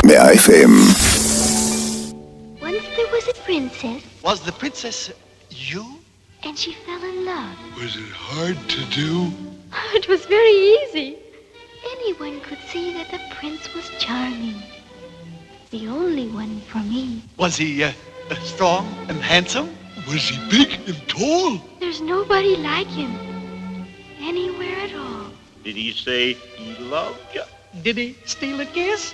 100 FM. Once there was a princess. Was the princess you? And she fell in love. Was it hard to do? It was very easy. Anyone could see that the prince was charming. The only one for me. Was he strong and handsome? Was he big and tall? There's nobody like him. Anywhere at all. Did he say he loved you? Did he steal a kiss?